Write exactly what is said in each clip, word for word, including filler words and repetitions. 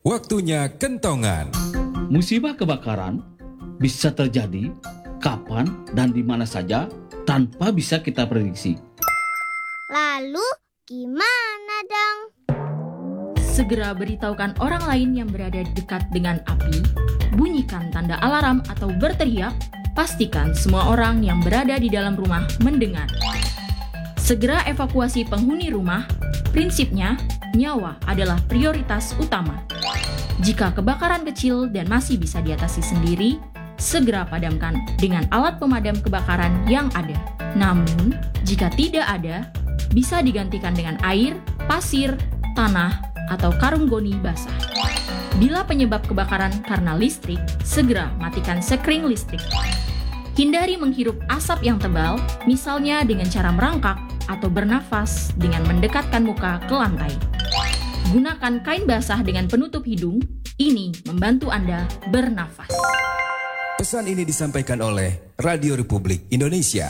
Waktunya kentongan. Musibah kebakaran bisa terjadi kapan dan di mana saja tanpa bisa kita prediksi. Lalu gimana dong? Segera beritahukan orang lain yang berada dekat dengan api, bunyikan tanda alarm atau berteriak, pastikan semua orang yang berada di dalam rumah mendengar. Segera evakuasi penghuni rumah, prinsipnya nyawa adalah prioritas utama. Jika kebakaran kecil dan masih bisa diatasi sendiri, segera padamkan dengan alat pemadam kebakaran yang ada. Namun, jika tidak ada, bisa digantikan dengan air, pasir, tanah, atau karung goni basah. Bila penyebab kebakaran karena listrik, segera matikan sekring listrik. Hindari menghirup asap yang tebal, misalnya dengan cara merangkak atau bernafas dengan mendekatkan muka ke lantai. Gunakan kain basah dengan penutup hidung, ini membantu Anda bernafas. Pesan ini disampaikan oleh Radio Republik Indonesia.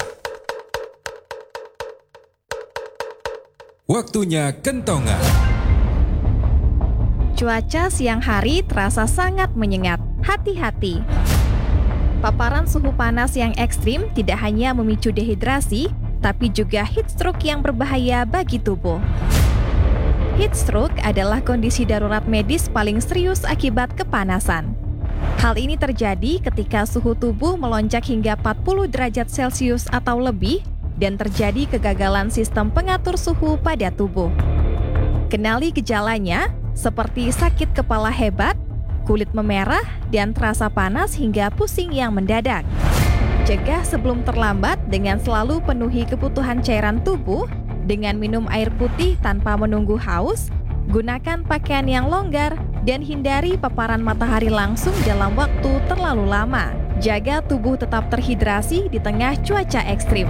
Waktunya kentongan. Cuaca siang hari terasa sangat menyengat. Hati-hati. Paparan suhu panas yang ekstrim tidak hanya memicu dehidrasi, tapi juga heat stroke yang berbahaya bagi tubuh. Heat stroke adalah kondisi darurat medis paling serius akibat kepanasan. Hal ini terjadi ketika suhu tubuh melonjak hingga empat puluh derajat Celcius atau lebih dan terjadi kegagalan sistem pengatur suhu pada tubuh. Kenali gejalanya seperti sakit kepala hebat, kulit memerah, dan terasa panas hingga pusing yang mendadak. Cegah sebelum terlambat dengan selalu penuhi kebutuhan cairan tubuh dengan minum air putih tanpa menunggu haus, gunakan pakaian yang longgar, dan hindari paparan matahari langsung dalam waktu terlalu lama. Jaga tubuh tetap terhidrasi di tengah cuaca ekstrim.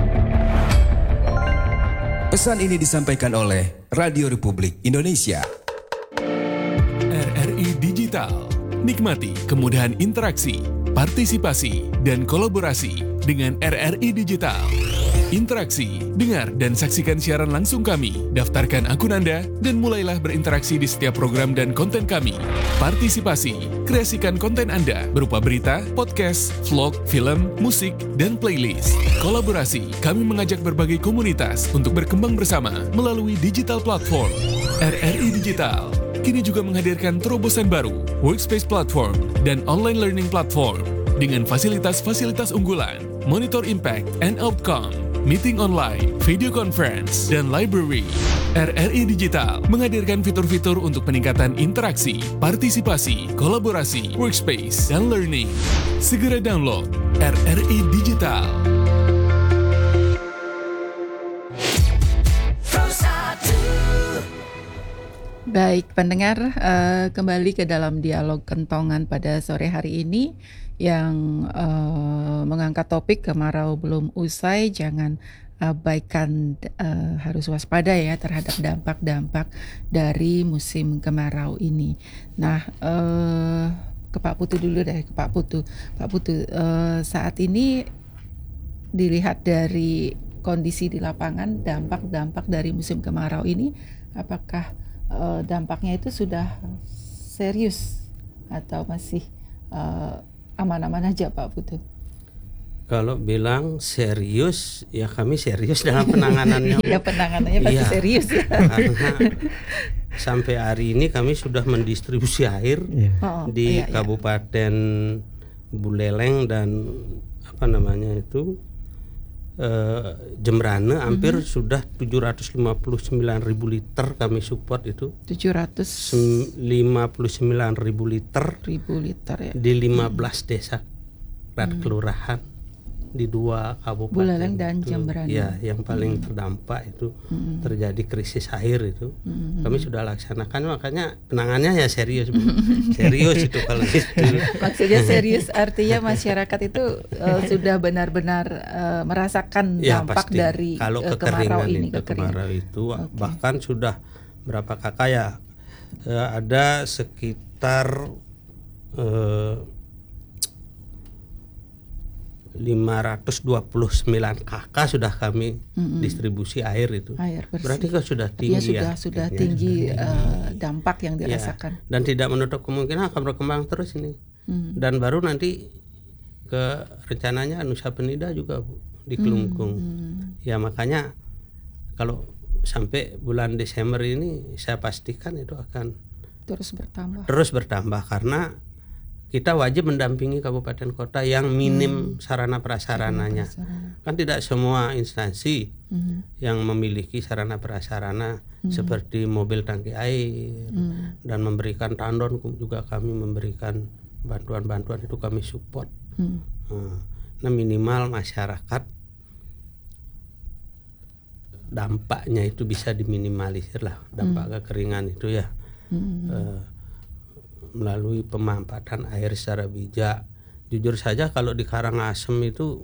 Pesan ini disampaikan oleh Radio Republik Indonesia. R R I Digital. Nikmati kemudahan interaksi, partisipasi, dan kolaborasi dengan R R I Digital. Interaksi, dengar dan saksikan siaran langsung kami, daftarkan akun Anda, dan mulailah berinteraksi di setiap program dan konten kami. Partisipasi, kreasikan konten Anda berupa berita, podcast, vlog, film, musik, dan playlist. Kolaborasi, kami mengajak berbagai komunitas untuk berkembang bersama melalui digital platform. R R I Digital kini juga menghadirkan terobosan baru, workspace platform, dan online learning platform dengan fasilitas-fasilitas unggulan, monitor impact and outcome, meeting online, video conference, dan library. R R I Digital menghadirkan fitur-fitur untuk peningkatan interaksi, partisipasi, kolaborasi, workspace, dan learning. Segera download R R I Digital. Baik, pendengar, uh, kembali ke dalam dialog kentongan pada sore hari ini yang uh, mengangkat topik kemarau belum usai, jangan abaikan, uh, harus waspada ya terhadap dampak-dampak dari musim kemarau ini. Nah, uh, ke Pak Putu dulu deh, ke Pak Putu. Pak Putu, uh, saat ini dilihat dari kondisi di lapangan, dampak-dampak dari musim kemarau ini, apakah Uh, dampaknya itu sudah serius atau masih uh, aman-aman aja Pak Putu? Kalau bilang serius, ya kami serius dalam penanganannya. Ya penanganannya pasti ya, serius ya. Karena sampai hari ini kami sudah mendistribusi air ya. oh, di iya, Kabupaten iya. Buleleng dan apa namanya itu Uh, Jembrane hampir mm-hmm. sudah tujuh ratus lima puluh sembilan ribu liter kami support itu. tujuh ratus lima puluh sembilan ribu liter ribu liter ya. Di lima belas mm. desa dan mm. kelurahan di dua kabupaten Buleleng dan Jembrane. Ya, yang paling mm. terdampak itu mm. terjadi krisis air itu. Mm. Kami sudah laksanakan, makanya penanganannya ya serius. Serius itu kalau gitu. Maksudnya serius artinya masyarakat itu uh, sudah benar-benar uh, merasakan ya, dampak pasti. dari kalau uh, kemarau ini, itu, kemarau itu okay. Bahkan sudah berapa kakak ya uh, ada sekitar uh, lima ratus dua puluh sembilan kakak sudah kami mm-hmm. distribusi air itu. Air bersih. Berarti kan sudah tinggi sudah, ya. Sudah tinggi uh, dampak yang dirasakan. Ya, dan tidak menutup kemungkinan akan berkembang terus ini. Mm. Dan baru nanti ke rencananya Nusa Penida juga Bu, di Kelungkung. Mm. Ya makanya kalau sampai bulan Desember ini saya pastikan itu akan terus bertambah. Terus bertambah karena kita wajib mendampingi kabupaten kota yang minim hmm. sarana prasarananya. Sarana. Kan tidak semua instansi hmm. yang memiliki sarana prasarana hmm. seperti mobil tangki air hmm. dan memberikan tandon juga kami memberikan bantuan-bantuan itu kami support. Hmm. Nah minimal masyarakat dampaknya itu bisa diminimalisir lah dampak hmm. kekeringan itu ya. Hmm. Uh, melalui pemanfaatan air secara bijak. Jujur saja kalau di Karangasem itu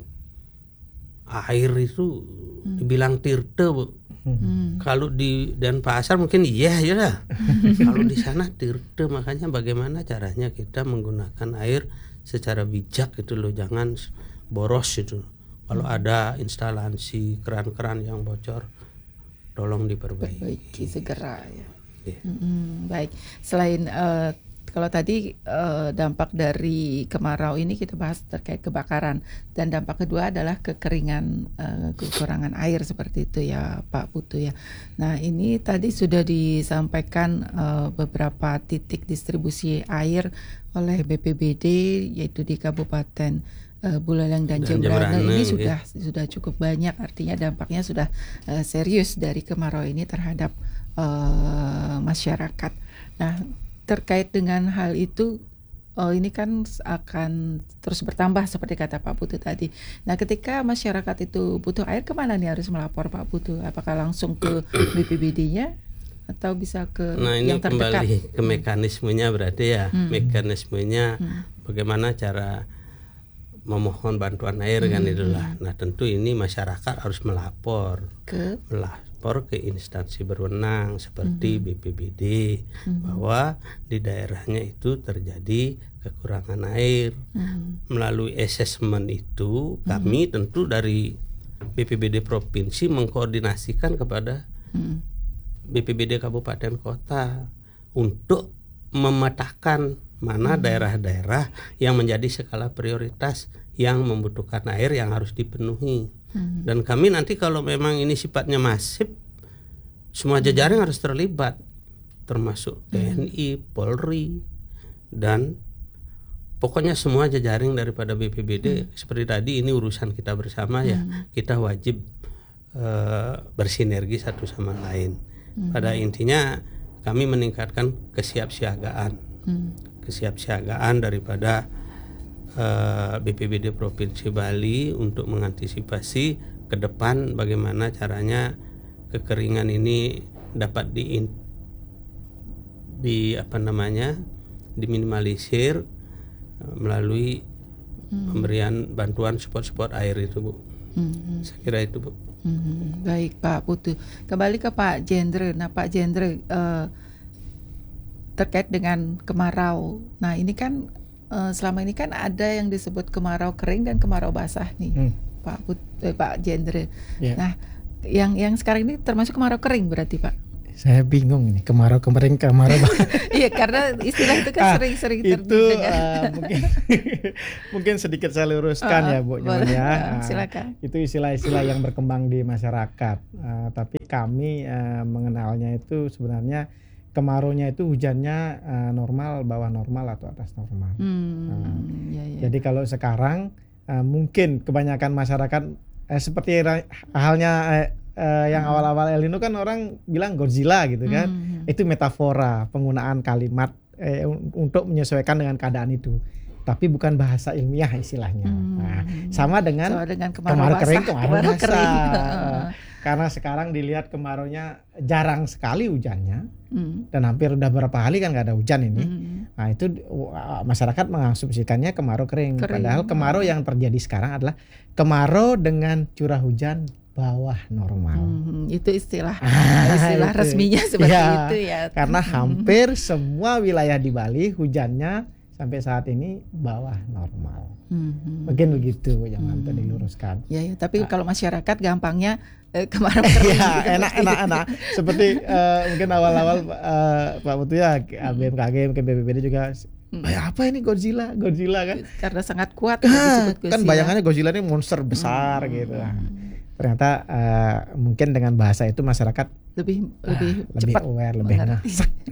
air itu hmm. dibilang tirte Bu. Hmm. Kalau di Denpasar mungkin iya ya lah. Kalau di sana tirte, makanya bagaimana caranya kita menggunakan air secara bijak gitu loh, jangan boros itu. Kalau hmm. ada instalasi keran-keran yang bocor, tolong diperbaiki. Perbaiki segera ya. Yeah. Hmm, baik. Selain uh, kalau tadi uh, dampak dari kemarau ini kita bahas terkait kebakaran, dan dampak kedua adalah kekeringan, uh, kekurangan air seperti itu ya Pak Putu ya. Nah ini tadi sudah disampaikan uh, beberapa titik distribusi air oleh B P B D yaitu di Kabupaten uh, Buleleng dan, dan Jembrana ini ya. sudah sudah cukup banyak, artinya dampaknya sudah uh, serius dari kemarau ini terhadap uh, masyarakat. Nah terkait dengan hal itu, oh ini kan akan terus bertambah seperti kata Pak Putu tadi. Nah ketika masyarakat itu butuh air, kemana nih harus melapor Pak Putu? Apakah langsung ke B P B D-nya atau bisa ke nah, yang terdekat? Nah ini kembali ke mekanismenya berarti ya, hmm. mekanismenya hmm. bagaimana cara memohon bantuan air hmm. kan itulah. Nah tentu ini masyarakat harus melapor ke melapor ke instansi berwenang seperti mm-hmm. B P B D mm-hmm. bahwa di daerahnya itu terjadi kekurangan air. Mm-hmm. Melalui assessment itu mm-hmm. kami tentu dari B P B D provinsi mengkoordinasikan kepada mm-hmm. B P B D kabupaten kota untuk memetakan mana mm-hmm. daerah-daerah yang menjadi skala prioritas yang membutuhkan air yang harus dipenuhi. Hmm. Dan kami nanti kalau memang ini sifatnya masif, semua jajaran hmm. harus terlibat, termasuk T N I, hmm. Polri, dan pokoknya semua jajaring daripada B P B D. Hmm. Seperti tadi ini urusan kita bersama hmm. ya, kita wajib uh, bersinergi satu sama lain. Hmm. Pada intinya kami meningkatkan kesiapsiagaan, hmm. kesiapsiagaan daripada Uh, B P B D Provinsi Bali untuk mengantisipasi ke depan bagaimana caranya kekeringan ini dapat di di apa namanya diminimalisir uh, melalui hmm. pemberian bantuan support-support air itu Bu. Hmm. Saya kira itu Bu. Hmm. Baik Pak Putu. Kembali ke Pak Jendre. Nah Pak Jendre uh, terkait dengan kemarau. Nah ini kan Uh, selama ini kan ada yang disebut kemarau kering dan kemarau basah nih, hmm. Pak Put, eh, Pak Jendre. Yeah. Nah, yang yang sekarang ini termasuk kemarau kering berarti Pak? Saya bingung nih kemarau kering kemarau basah. Iya karena istilah itu kan ah, sering-sering terdengar. Uh, mungkin mungkin sedikit saya luruskan oh, ya Bu Nyoman ya. Uh, silakan. Itu istilah-istilah yang berkembang di masyarakat. Uh, tapi kami uh, mengenalnya itu sebenarnya kemaraunya itu hujannya uh, normal, bawah normal atau atas normal. Hmm, uh, ya, ya. Jadi kalau sekarang uh, mungkin kebanyakan masyarakat eh, seperti halnya eh, eh, yang hmm. awal-awal El Nino kan orang bilang Godzilla gitu kan. Hmm. Itu metafora penggunaan kalimat eh, untuk menyesuaikan dengan keadaan itu. Tapi bukan bahasa ilmiah istilahnya. Hmm. Nah, sama dengan, sama dengan kemarau, kemarau kering, kemarau, kemarau basah. Kering. Uh, karena sekarang dilihat kemaraunya jarang sekali hujannya, hmm. dan hampir udah berapa kali kan nggak ada hujan ini. Hmm. Nah itu uh, masyarakat mengasumsikannya kemarau kering. kering. Padahal kemarau yang terjadi sekarang adalah kemarau dengan curah hujan bawah normal. Hmm, itu istilah istilah itu. resminya seperti ya, itu ya. Karena hampir semua wilayah di Bali hujannya sampai saat ini bawah normal. Hmm. Mungkin begitu yang nanti hmm. diluruskan. Ya, ya, tapi nah. kalau masyarakat gampangnya eh, kemarau ya, enak, enak, enak. Seperti uh, mungkin awal-awal uh, Pak Putu ya, B M K G, mungkin B P B D juga. Hmm. Ah, apa ini Godzilla? Godzilla kan? Karena sangat kuat. Ah, kan bayangannya Godzilla ini monster besar hmm. gitu. Ternyata uh, mungkin dengan bahasa itu masyarakat lebih lebih ah, cepat lebih aware, lebih mengerti. Nah, gitu.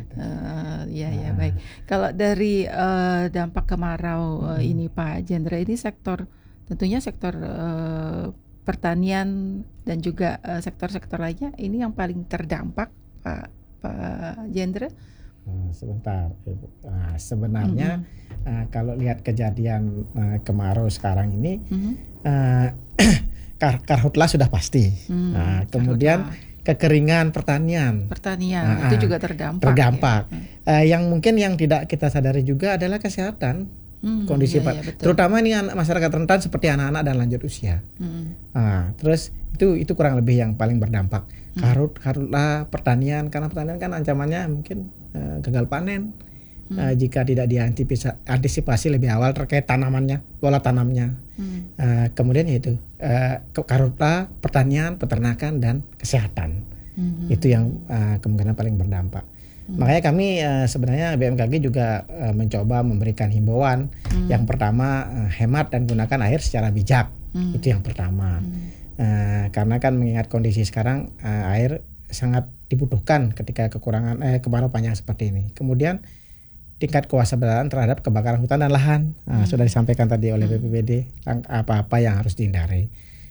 uh, ya ya baik. Kalau dari uh, dampak kemarau uh, hmm. ini Pak Jendra, ini sektor tentunya sektor uh, pertanian dan juga uh, sektor-sektor lainnya ini yang paling terdampak Pak Pak Jendra. Uh, sebentar, Ibu. Nah, sebenarnya mm-hmm. uh, kalau lihat kejadian uh, kemarau sekarang ini. Mm-hmm. Uh, Kar- karhutlah sudah pasti. Hmm, nah, kemudian karhutlah. Kekeringan pertanian. Pertanian nah, itu juga terdampak. Terdampak. Ya. Uh, yang mungkin yang tidak kita sadari juga adalah kesehatan. Hmm, kondisi iya, iya, terutama ini masyarakat rentan seperti anak-anak dan lanjut usia. Hmm. Nah, terus itu itu kurang lebih yang paling berdampak. Hmm. Karhut karhutlah pertanian, karena pertanian kan ancamannya mungkin uh, gagal panen. Hmm. Uh, jika tidak diantisipasi lebih awal terkait tanamannya, pola tanamnya. Hmm. Uh, kemudian yaitu uh, karhutlah pertanian, peternakan dan kesehatan. Hmm. Itu yang uh, kemungkinan paling berdampak. Hmm. Makanya kami uh, sebenarnya B M K G juga uh, mencoba memberikan himbauan. Hmm. Yang pertama uh, hemat dan gunakan air secara bijak. Hmm. Itu yang pertama. Hmm. Uh, karena kan mengingat kondisi sekarang uh, air sangat dibutuhkan ketika kekurangan eh, kemarau panjang seperti ini. Kemudian tingkat kewaspadaan terhadap kebakaran hutan dan lahan nah, hmm. sudah disampaikan tadi oleh B P B D apa-apa yang harus dihindari.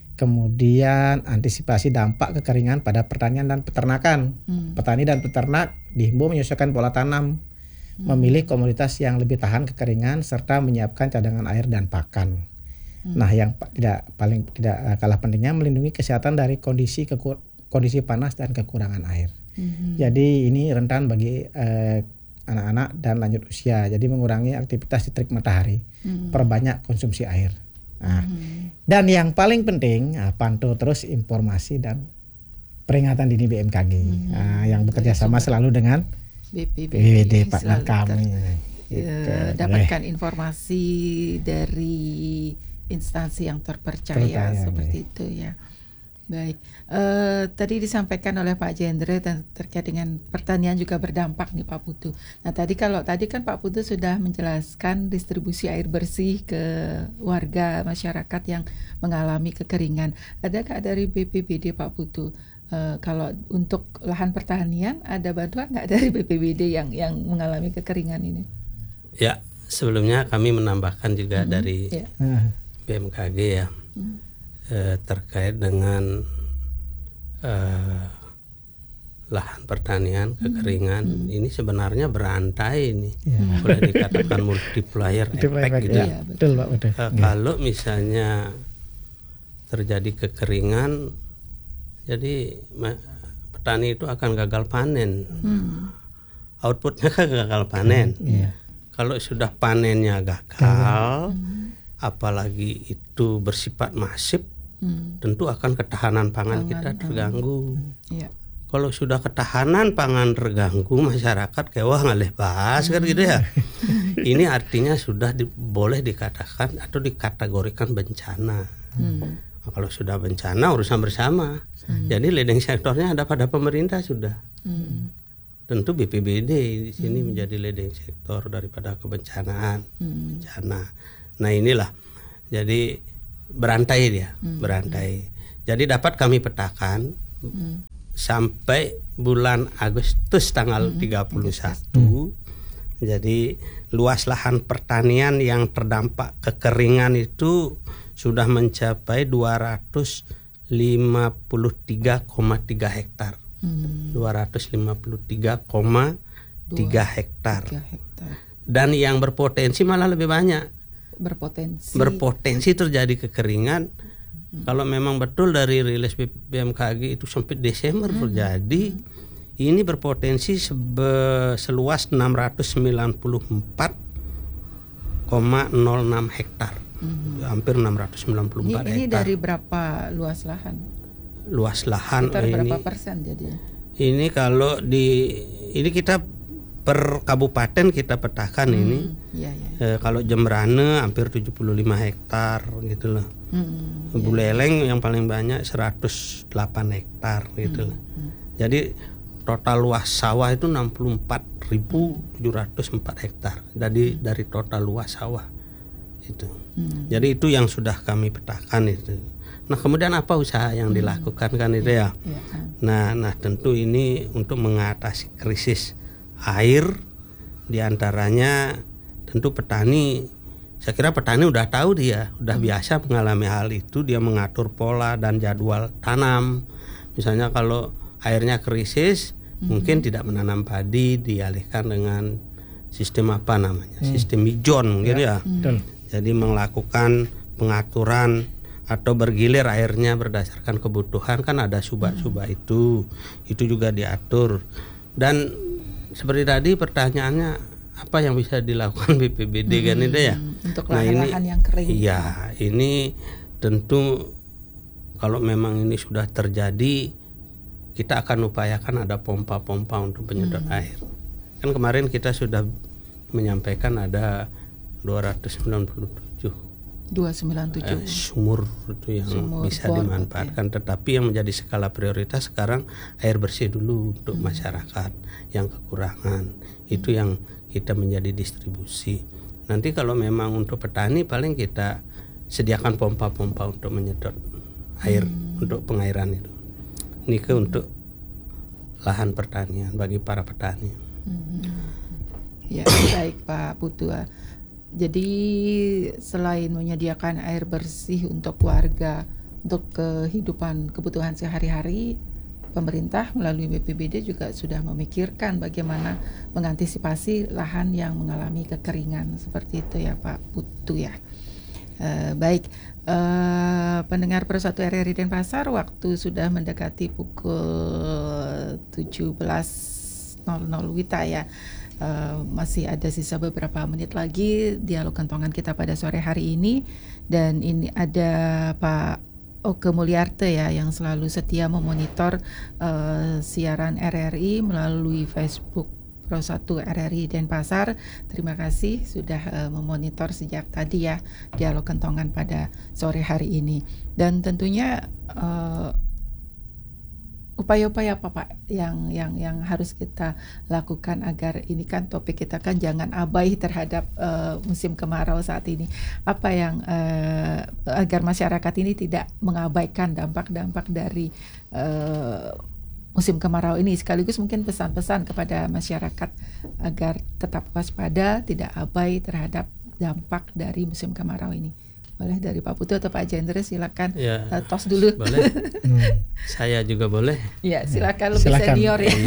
Kemudian antisipasi dampak kekeringan pada pertanian dan peternakan. Hmm. Petani dan peternak dihimbau menyesuaikan pola tanam, hmm. memilih komoditas yang lebih tahan kekeringan serta menyiapkan cadangan air dan pakan. Hmm. Nah, yang tidak paling tidak kalah pentingnya melindungi kesehatan dari kondisi kekur, kondisi panas dan kekurangan air. Hmm. Jadi ini rentan bagi eh, anak-anak dan lanjut usia. Jadi mengurangi aktivitas di terik matahari, hmm. perbanyak konsumsi air. Nah, hmm. dan yang paling penting, nah, pantau terus informasi dan peringatan dini B M K G hmm. nah, yang bekerja sama selalu dengan B P B D partner kami. Gitu. Dapatkan informasi dari instansi yang terpercaya, terpercaya seperti ya. Itu ya. Baik, uh, tadi disampaikan oleh Pak Jendra dan terkait dengan pertanian juga berdampak nih Pak Putu. Nah tadi kalau tadi kan Pak Putu sudah menjelaskan distribusi air bersih ke warga masyarakat yang mengalami kekeringan. Adakah dari B P B D Pak Putu uh, kalau untuk lahan pertanian ada bantuan nggak dari B P B D yang yang mengalami kekeringan ini? Ya sebelumnya kami menambahkan juga hmm, dari ya. B M K G ya. Hmm. Eh, terkait dengan eh, lahan pertanian kekeringan hmm. ini sebenarnya berantai ini ya. Boleh dikatakan multiplier effect gitu ya. Betul, Pak, betul. Eh, ya. Kalau misalnya terjadi kekeringan, jadi petani itu akan gagal panen, hmm. outputnya kan gagal panen. Ya. Kalau sudah panennya gagal, hmm. apalagi itu bersifat masif. Hmm. Tentu akan ketahanan pangan, pangan kita terganggu. Hmm. Ya. Kalau sudah ketahanan pangan terganggu, masyarakat kayak wah ngalih bahas hmm. kan gitu ya. Ini artinya sudah di, boleh dikatakan atau dikategorikan bencana. Hmm. Nah, kalau sudah bencana urusan bersama. Hmm. Jadi leading sektornya ada pada pemerintah sudah. Hmm. Tentu B P B D di sini hmm. menjadi leading sektor daripada kebencanaan, hmm. bencana. Nah inilah jadi berantai dia, hmm. berantai. Jadi dapat kami petakan hmm. sampai bulan Agustus tanggal hmm. tiga puluh satu. Hmm. Jadi luas lahan pertanian yang terdampak kekeringan itu sudah mencapai dua ratus lima puluh tiga koma tiga hektar. Hmm. dua ratus lima puluh tiga koma tiga hektar. Dan yang berpotensi malah lebih banyak. berpotensi berpotensi terjadi kekeringan. Hmm. Kalau memang betul dari rilis B M K G itu sampai Desember hmm. terjadi, hmm. ini berpotensi sebe, seluas enam ratus sembilan puluh empat koma nol enam hektar, hmm. hampir enam ratus sembilan puluh empat ini, hektar. Ini dari berapa luas lahan? Luas lahan sekitar ini berapa persen jadi? Ini kalau di ini kita per kabupaten kita petakan hmm, ini. Ya, ya. E, kalau Jembrane hampir tujuh puluh lima hektar gitu loh. Hmm, Buleleng ya. Yang paling banyak seratus delapan hektar gitu hmm, loh. Hmm. Jadi total luas sawah itu enam puluh empat ribu tujuh ratus empat hektar. Jadi dari total luas sawah itu. Hmm. Jadi itu yang sudah kami petakan itu. Nah, kemudian apa usaha yang dilakukan kan itu ya. ya. Nah, nah tentu ini untuk mengatasi krisis air, diantaranya tentu petani. Saya kira petani udah tahu dia, udah hmm. biasa mengalami hal itu. Dia mengatur pola dan jadwal tanam. Misalnya kalau airnya krisis, hmm. mungkin tidak menanam padi, dialihkan dengan sistem apa namanya, hmm. sistem mijon mungkin ya. ya. Hmm. Jadi melakukan pengaturan atau bergilir airnya berdasarkan kebutuhan, kan ada subak-subak hmm. itu itu juga diatur. Dan seperti tadi pertanyaannya apa yang bisa dilakukan B P B D hmm. kan itu ya untuk lahan-lahan nah, yang kering. Iya, ini tentu kalau memang ini sudah terjadi, kita akan upayakan ada pompa-pompa untuk penyedot hmm. air. Kan kemarin kita sudah menyampaikan ada dua ratus sembilan puluh tujuh dua ratus sembilan puluh tujuh eh, sumur itu yang sumur bisa bor, dimanfaatkan, ya. Tetapi yang menjadi skala prioritas sekarang air bersih dulu untuk hmm. masyarakat yang kekurangan. hmm. Itu yang kita menjadi distribusi. Nanti kalau memang untuk petani paling kita sediakan pompa-pompa untuk menyedot air hmm. untuk pengairan itu. Ini ke hmm. untuk lahan pertanian bagi para petani. hmm. Ya, baik Pak Putu. Jadi selain menyediakan air bersih untuk warga, untuk kehidupan kebutuhan sehari-hari, pemerintah melalui B P B D juga sudah memikirkan bagaimana mengantisipasi lahan yang mengalami kekeringan seperti itu ya Pak Putu ya. Uh, baik, uh, pendengar Persatu R R I Denpasar, waktu sudah mendekati pukul tujuh belas nol nol Wita ya. Uh, masih ada sisa beberapa menit lagi dialog kentongan kita pada sore hari ini, dan ini ada Pak Oke Mulyarte ya yang selalu setia memonitor uh, siaran R R I melalui Facebook Persatu R R I Denpasar. Terima kasih sudah uh, memonitor sejak tadi ya dialog kentongan pada sore hari ini, dan tentunya uh, upaya-upaya apa Pak yang yang yang harus kita lakukan agar ini kan topik kita kan jangan abai terhadap uh, musim kemarau saat ini. Apa yang uh, agar masyarakat ini tidak mengabaikan dampak-dampak dari uh, musim kemarau ini, sekaligus mungkin pesan-pesan kepada masyarakat agar tetap waspada, tidak abai terhadap dampak dari musim kemarau ini. Boleh dari Pak Putu atau Pak Jendre, silakan ya, uh, tos dulu. Boleh. hmm. Saya juga boleh. Ya, silakan lebih silakan. Senior ya.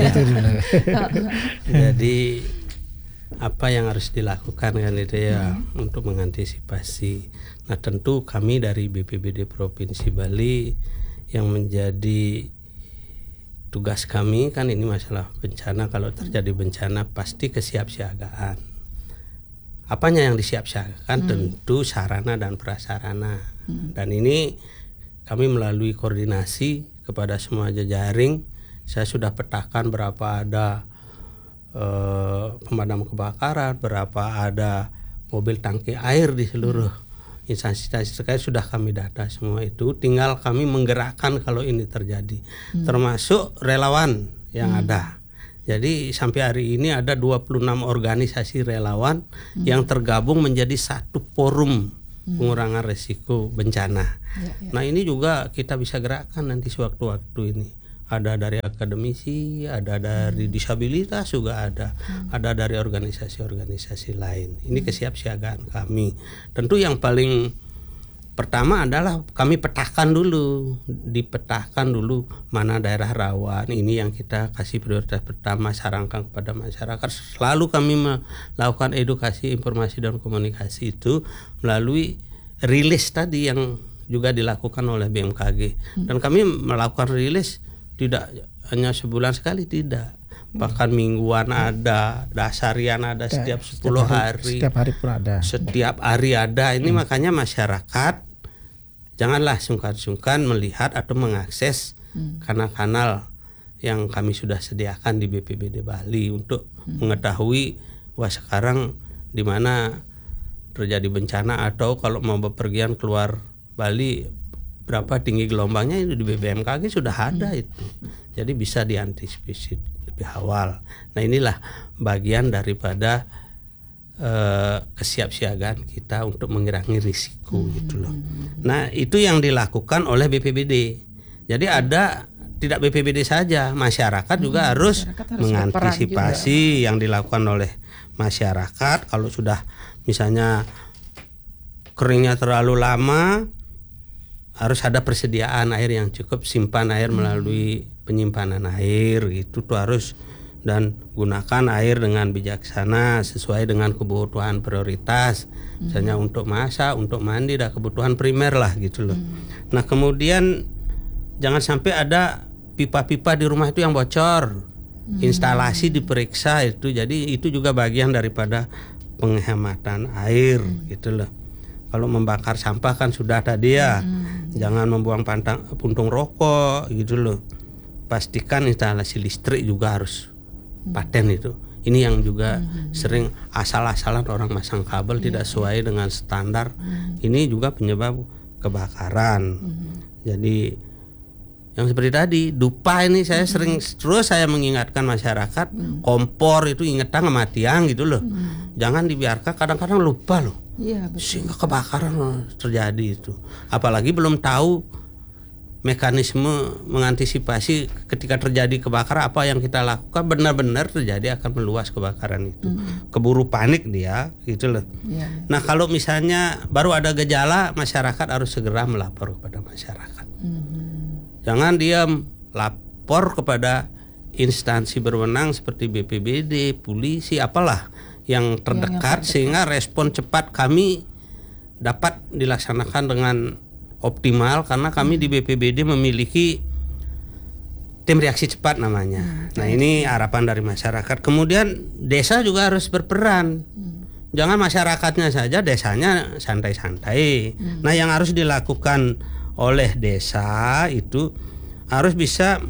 Jadi apa yang harus dilakukan kan itu ya hmm. untuk mengantisipasi. Nah, tentu kami dari B P B D Provinsi Bali yang menjadi tugas kami kan ini masalah bencana. Kalau terjadi bencana pasti kesiapsiagaan. Apanya yang disiapsiagakan? Hmm. Tentu sarana dan prasarana. Hmm. Dan ini kami melalui koordinasi kepada semua jejaring. Saya sudah petakan berapa ada eh, pemadam kebakaran, berapa ada mobil tangki air di seluruh hmm. instansi terkait, sudah kami data semua itu. Tinggal kami menggerakkan kalau ini terjadi. Hmm. Termasuk relawan yang hmm. ada. Jadi sampai hari ini ada dua puluh enam organisasi relawan hmm. yang tergabung menjadi satu forum hmm. pengurangan risiko bencana. Ya, ya. Nah, ini juga kita bisa gerakkan nanti sewaktu-waktu ini. Ada dari akademisi, ada dari hmm. disabilitas juga ada, hmm. ada dari organisasi-organisasi lain. Ini hmm. kesiapsiagaan kami. Tentu yang paling pertama adalah kami petakan dulu, dipetakan dulu mana daerah rawan. Ini yang kita kasih prioritas pertama, sarankan kepada masyarakat. Selalu kami melakukan edukasi, informasi dan komunikasi itu melalui rilis tadi yang juga dilakukan oleh B M K G. Dan kami melakukan rilis tidak hanya sebulan sekali, tidak. Bahkan mingguan ada, dasarian ada, setiap sepuluh hari. Setiap hari pun ada. Setiap hari ada. Ini hmm. makanya masyarakat janganlah sungkan-sungkan melihat atau mengakses hmm. kanal-kanal yang kami sudah sediakan di B P B D Bali untuk hmm. mengetahui wah sekarang di mana terjadi bencana atau kalau mau bepergian keluar Bali berapa tinggi gelombangnya itu di B B M K G sudah ada hmm. itu. Jadi bisa diantisipasi lebih awal. Nah inilah bagian daripada uh, kesiapsiagaan kita untuk mengurangi risiko hmm. gitu loh. Nah itu yang dilakukan oleh B P B D. Jadi ada tidak B P B D saja, masyarakat hmm, juga harus, masyarakat harus mengantisipasi yang dilakukan oleh masyarakat. Kalau sudah misalnya keringnya terlalu lama, harus ada persediaan air yang cukup, simpan air melalui penyimpanan air gitu tuh harus, dan gunakan air dengan bijaksana sesuai dengan kebutuhan prioritas, misalnya hmm. untuk masak, untuk mandi, dan kebutuhan primer lah gitu loh. Hmm. Nah kemudian jangan sampai ada pipa-pipa di rumah itu yang bocor, hmm. instalasi diperiksa itu, jadi itu juga bagian daripada penghematan air hmm. gitu loh. Kalau membakar sampah kan sudah tadi ya, hmm. jangan membuang pantang, puntung rokok gitu loh. Pastikan instalasi listrik juga harus hmm. paten itu. Ini yang juga hmm. sering asal-asalan orang masang kabel yeah. tidak sesuai dengan standar. Hmm. Ini juga penyebab kebakaran. Hmm. Jadi yang seperti tadi dupa ini saya hmm. sering terus saya mengingatkan masyarakat, hmm. kompor itu ingetan sama tiang gitu loh. Hmm. Jangan dibiarkan, kadang-kadang lupa loh. Ya, sehingga kebakaran terjadi itu. Apalagi belum tahu mekanisme mengantisipasi ketika terjadi kebakaran, apa yang kita lakukan benar-benar terjadi akan meluas kebakaran itu. Hmm. Keburu panik dia gitu loh. Ya, ya. Nah kalau misalnya baru ada gejala, masyarakat harus segera melapor kepada masyarakat. Hmm. Jangan diam, lapor kepada instansi berwenang seperti B P B D, polisi, apalah yang terdekat, yang sehingga respon cepat kami dapat dilaksanakan dengan optimal, karena kami hmm. di B P B D memiliki tim reaksi cepat namanya. Hmm. Nah ini harapan dari masyarakat. Kemudian desa juga harus berperan. Hmm. Jangan masyarakatnya saja, desanya santai-santai. Hmm. Nah yang harus dilakukan oleh desa itu harus bisa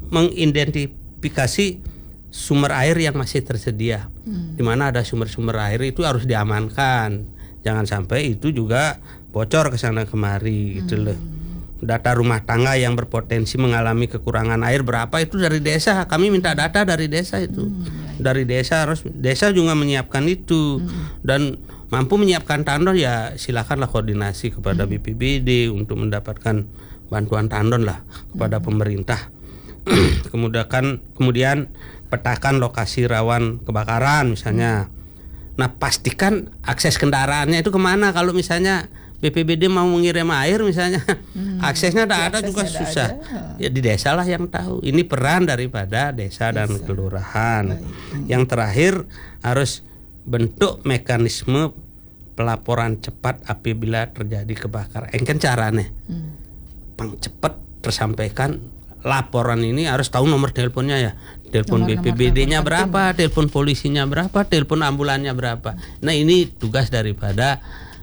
mengidentifikasi sumber air yang masih tersedia. Hmm. Di mana ada sumber-sumber air itu harus diamankan. Jangan sampai itu juga bocor ke sana kemari gitu hmm. loh. Data rumah tangga yang berpotensi mengalami kekurangan air berapa itu dari desa. Kami minta data dari desa itu. Hmm. Dari desa harus desa juga menyiapkan itu. Hmm. Dan mampu menyiapkan tandon ya silakanlah koordinasi kepada hmm. B P B D untuk mendapatkan bantuan tandon lah kepada hmm. pemerintah. Kemudian kemudian petakan lokasi rawan kebakaran misalnya. Nah pastikan akses kendaraannya itu kemana. Kalau misalnya B P B D mau mengirim air misalnya, hmm. aksesnya tidak ada juga susah. Ada. Ya di desa lah yang tahu. Ini peran daripada desa, desa. dan kelurahan. Baik. Yang terakhir harus bentuk mekanisme pelaporan cepat apabila terjadi kebakaran. Engken caranya, hmm. pang cepat tersampaikan. Laporan ini harus tahu nomor teleponnya ya. Telepon B P B D-nya berapa, telepon polisinya berapa, telepon ambulannya berapa. Nah ini tugas daripada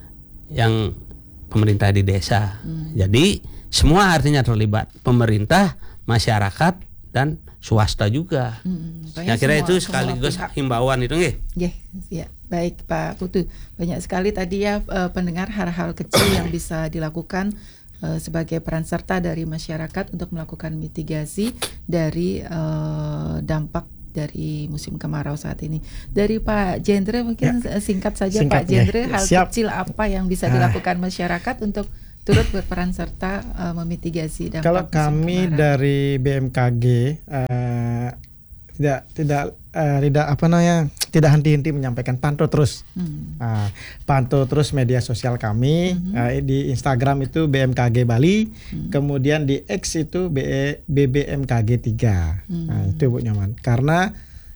yang pemerintah di desa. Hmm. Jadi semua artinya terlibat, pemerintah, masyarakat, dan swasta juga. Hmm. Ya kira itu sekaligus himbauan itu nggih. Nggih, ya. Baik Pak Putu. Banyak sekali tadi ya uh, pendengar hal-hal kecil yang bisa dilakukan Uh, sebagai peran serta dari masyarakat untuk melakukan mitigasi dari uh, dampak dari musim kemarau saat ini. Dari Pak Jendre mungkin ya. singkat saja singkat, Pak Jendre ya. hal Siap. kecil apa yang bisa dilakukan ah. masyarakat untuk turut berperan serta uh, memitigasi dampak. Kalau kami kemarau. Dari B M K G uh, tidak tidak uh, tidak apa namanya tidak henti-henti menyampaikan, pantau terus hmm. uh, pantau terus media sosial kami. hmm. uh, di Instagram itu B M K G Bali, hmm. kemudian di X itu B B M K G tiga. hmm. Nah, itu Bu Nyoman, karena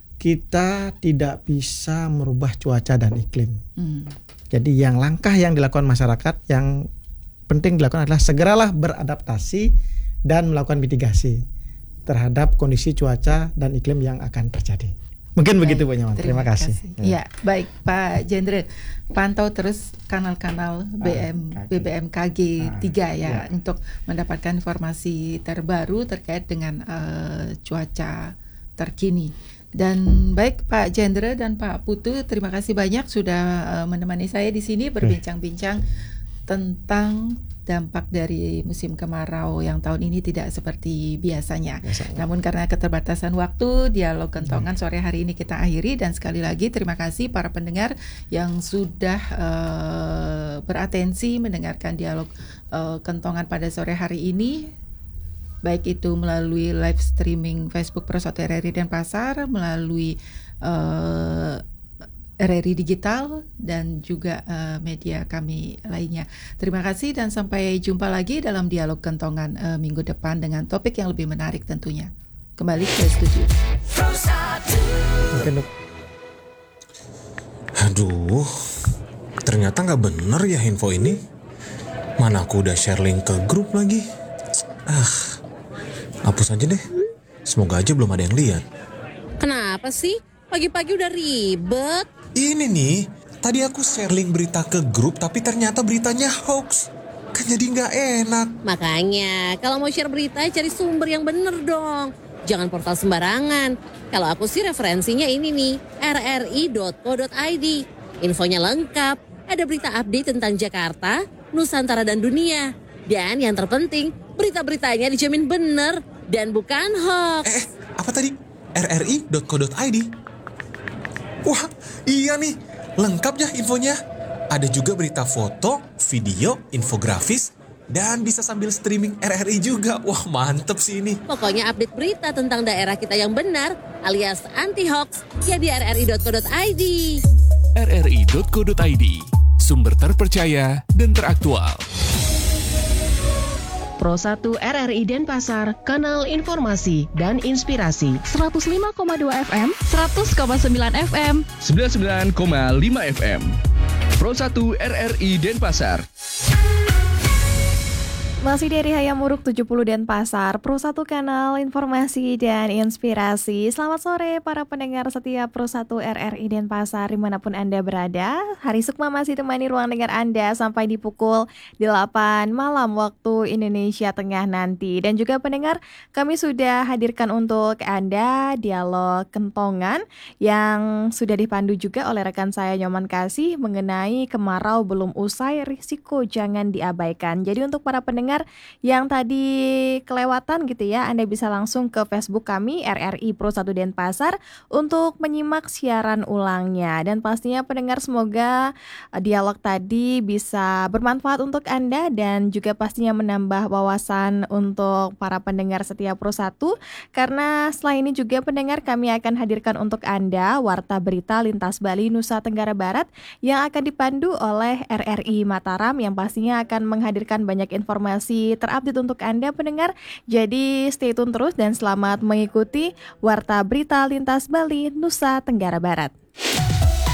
kita tidak bisa merubah cuaca dan iklim. hmm. Jadi yang langkah yang dilakukan masyarakat yang penting dilakukan adalah segeralah beradaptasi dan melakukan mitigasi terhadap kondisi cuaca dan iklim yang akan terjadi. Mungkin baik, begitu Bu Nyoman. Terima, terima kasih. kasih. Ya, baik Pak Jendre, pantau terus kanal-kanal B M B B M K G tiga ya, ya untuk mendapatkan informasi terbaru terkait dengan uh, cuaca terkini. Dan baik Pak Jendre dan Pak Putu, terima kasih banyak sudah uh, menemani saya di sini berbincang-bincang tentang dampak dari musim kemarau yang tahun ini tidak seperti biasanya. biasanya. Namun karena keterbatasan waktu, dialog kentongan sore hari ini kita akhiri, dan sekali lagi terima kasih para pendengar yang sudah uh, beratensi mendengarkan dialog uh, kentongan pada sore hari ini, baik itu melalui live streaming Facebook Pro satu R R I Denpasar, melalui uh, R R I Digital, dan juga uh, media kami lainnya. Terima kasih dan sampai jumpa lagi dalam dialog kentongan uh, minggu depan dengan topik yang lebih menarik tentunya. Kembali ke studio. Aduh, ternyata nggak bener ya info ini. Mana aku udah share link ke grup lagi. Ah, hapus aja deh. Semoga aja belum ada yang lihat. Kenapa sih? Pagi-pagi udah ribet. Ini nih, tadi aku share link berita ke grup tapi ternyata beritanya hoax. Kan jadi nggak enak. Makanya, kalau mau share berita cari sumber yang bener dong. Jangan portal sembarangan. Kalau aku sih referensinya ini nih, r r i dot co dot i d. Infonya lengkap, ada berita update tentang Jakarta, Nusantara dan dunia. Dan yang terpenting, berita-beritanya dijamin bener dan bukan hoax. Eh, apa tadi? r r i dot co dot i d. Wah, iya nih, lengkap ya infonya. Ada juga berita foto, video, infografis, dan bisa sambil streaming R R I juga. Wah, mantep sih ini. Pokoknya update berita tentang daerah kita yang benar, alias anti-hoax, ya di r r i dot co dot i d. r r i dot co dot i d, sumber terpercaya dan teraktual. Pro satu R R I Denpasar, kanal informasi dan inspirasi. seratus lima koma dua F M, seratus koma sembilan F M, sembilan puluh sembilan koma lima F M. Pro satu R R I Denpasar. Masih dari Hayam Wuruk tujuh puluh Denpasar, Pro satu kanal informasi dan inspirasi. Selamat sore para pendengar setia Pro satu R R I Denpasar dimanapun Anda berada. Hari Sukma masih temani ruang dengar Anda sampai di pukul delapan malam waktu Indonesia Tengah nanti. Dan juga pendengar, kami sudah hadirkan untuk Anda dialog kentongan yang sudah dipandu juga oleh rekan saya Nyoman Kasih mengenai kemarau belum usai, risiko jangan diabaikan. Jadi untuk para pendengar yang tadi kelewatan gitu ya, Anda bisa langsung ke Facebook kami R R I Pro satu Denpasar untuk menyimak siaran ulangnya. Dan pastinya pendengar, semoga dialog tadi bisa bermanfaat untuk Anda dan juga pastinya menambah wawasan untuk para pendengar setia Pro satu. Karena setelah ini juga pendengar, kami akan hadirkan untuk Anda Warta Berita Lintas Bali Nusa Tenggara Barat yang akan dipandu oleh R R I Mataram, yang pastinya akan menghadirkan banyak informasi terupdate untuk Anda pendengar. Jadi stay tune terus dan selamat mengikuti Warta Berita Lintas Bali Nusa Tenggara Barat.